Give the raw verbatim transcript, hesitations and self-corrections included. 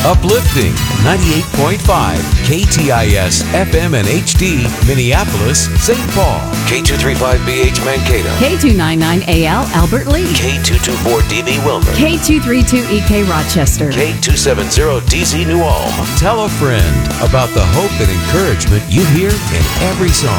Uplifting ninety-eight point five K T I S F M and H D Minneapolis, Saint Paul. K two thirty-five B H Mankato. K two ninety-nine A L Albert Lee. K two twenty-four D B Wilmer. K two thirty-two E K Rochester. K two seventy D C New Ulm. Tell a friend about the hope and encouragement you hear in every song.